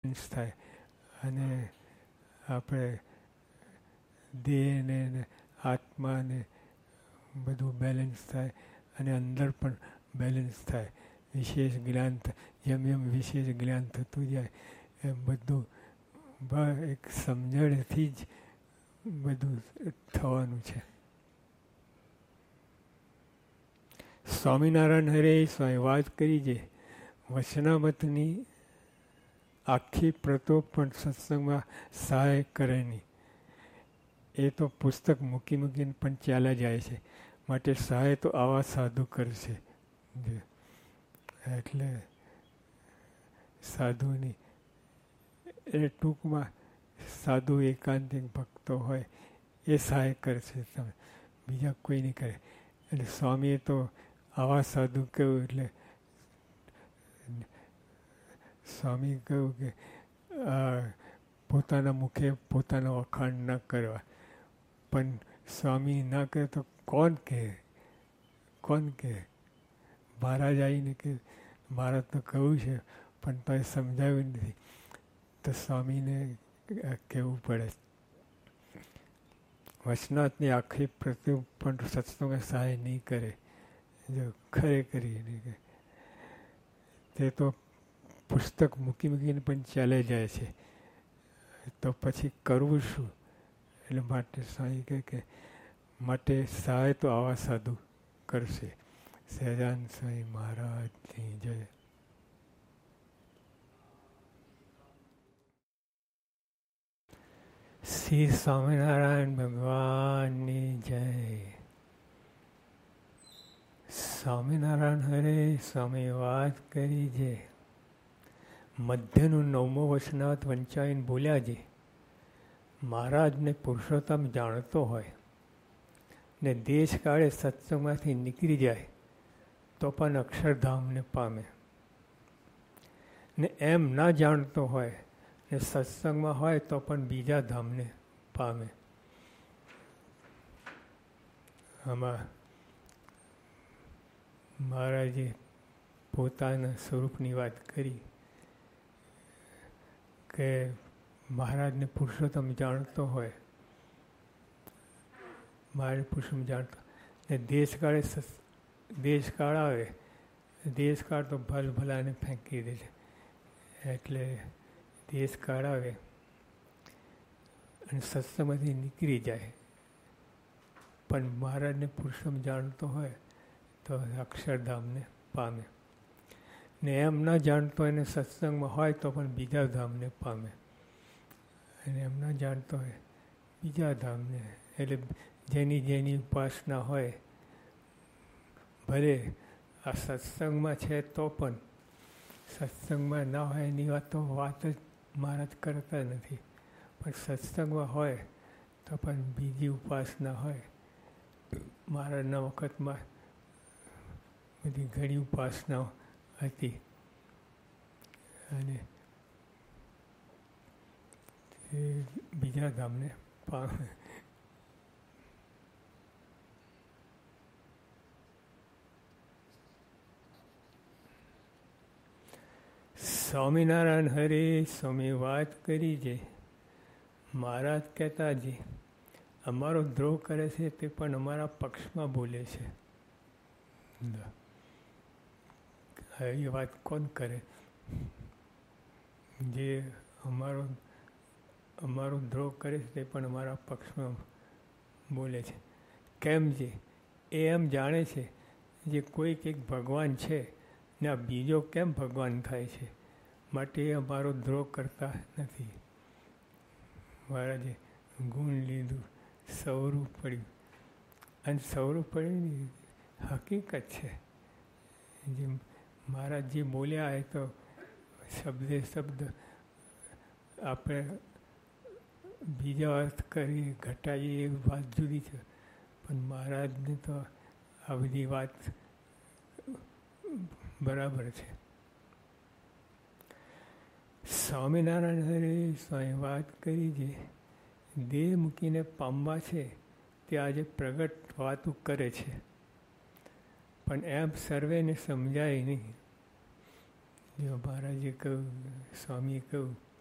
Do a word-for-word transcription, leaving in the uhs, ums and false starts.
Balance થાય અને આપણે દેહને ને આત્માને બધું બેલેન્સ થાય અને અંદર પણ બેલેન્સ થાય. વિશેષ જ્ઞાન જેમ જેમ વિશેષ જ્ઞાન થતું જાય એમ બધું એક સમજણથી જ બધું થવાનું છે. સ્વામિનારાયણ હરે સ્વામી વાત કરી છે વચનામતની આખી પ્રતો પણ સત્સંગમાં સહાય કરે નહીં. એ તો પુસ્તક મૂકી મૂકીને પણ ચાલ્યા જાય છે. માટે સહાય તો આવા સાધુ કરશે. એટલે સાધુની એ ટૂંકમાં સાધુ એકાંતિક ભક્તો હોય એ સહાય કરશે, તમે બીજા કોઈ નહીં કરે. એટલે સ્વામીએ તો આવા સાધુ કહ્યું એટલે સ્વામી કહ્યું કે આ પોતાના મુખે પોતાના વખાણ ન કરવા. પણ સ્વામી ના કહે તો કોણ કહે? કોણ કહે? મહારાજ આવીને કે મારા તો કહ્યું છે પણ તો એ સમજાવ્યું નથી, તો સ્વામીને કહેવું પડે. વચનાથની આખી પ્રતિ પણ સત્સંગ સહાય નહીં કરે. જો ખરેખર નહીં કરે તે તો પુસ્તક મૂકી મૂકીને પણ ચાલે જાય છે. તો પછી કરવું શું? એટલે માટે સ્વામી કહે કે માટે સહાય તો આવા સાધુ કરશે. સહજાનંદ સ્વામી મહારાજની જય. શ્રી સ્વામિનારાયણ ભગવાનની જય. સ્વામિનારાયણ હરે સ્વામી વાત કરી છે મધ્યનું નવમો વચનાવત વંચાવીને બોલ્યા છે મહારાજને પુરુષોત્તમ જાણતો હોય ને દેશકાળે સત્સંગમાંથી નીકળી જાય તો પણ અક્ષરધામને પામે, ને એમ ના જાણતો હોય ને સત્સંગમાં હોય તો પણ બીજા ધામને પામે. આમાં મહારાજે પોતાના સ્વરૂપની વાત કરી કે મહારાજને પુરુષોત્તમ જાણતો હોય, મહારાજ પુરુષોત્તમ જાણતો ને દેશકાળે દેશકાળ આવે, દેશકાળ તો ભલ ભલાને ફેંકી દે છે. એટલે દેશકાળ આવે અને સત્સંગમાંથી નીકળી જાય પણ મહારાજને પુરુષોત્તમ જાણતો હોય તો અક્ષરધામને પામે, ને એમ ના જાણતો હોય ને સત્સંગમાં હોય તો પણ બીજા ધામને પામે, અને એમ ના જાણતો હોય બીજા ધામને. એટલે જેની જેની ઉપાસના હોય, ભલે આ સત્સંગમાં છે તો પણ સત્સંગમાં ના હોય એની વાત તો વાત જ મહારાજ કરતા નથી, પણ સત્સંગમાં હોય તો પણ બીજી ઉપાસના હોય. મહારાજના વખતમાં બધી ઘણી ઉપાસનાઓ હતી અને એ બીજા ધામને પામે. સ્વામિનારાયણ હરે સ્વામી વાત કરી છે મહારાજ કહેતા છે અમારો દ્રોહ કરે છે તે પણ અમારા પક્ષમાં બોલે છે. એ વાત કોણ કરે? જે અમારો અમારો દ્રોહ કરે છે તે પણ અમારા પક્ષમાં બોલે છે. કેમ છે? એ એમ જાણે છે જે કોઈક એક ભગવાન છે ને આ બીજો કેમ ભગવાન થાય છે, માટે એ અમારો દ્રોહ કરતા નથી. મહારાજે ગુણ લીધું, સવરું પડ્યું, અને સવરું પડ્યું હકીકત છે. જે મહારાજ જે બોલ્યા એ તો શબ્દે શબ્દ આપણે બીજા અર્થ કરી ઘટાઈએ એ વાત જુદી છે, પણ મહારાજને તો આ બધી વાત બરાબર છે. સ્વામિનારાયણ હરે સ્વામી વાત કરી છે દેહ મૂકીને પામવા છે તે આજે પ્રગટ વાતું કરે છે, પણ એમ સર્વેને સમજાય નહીં. જો મહારાજે કહ્યું, સ્વામીએ કહ્યું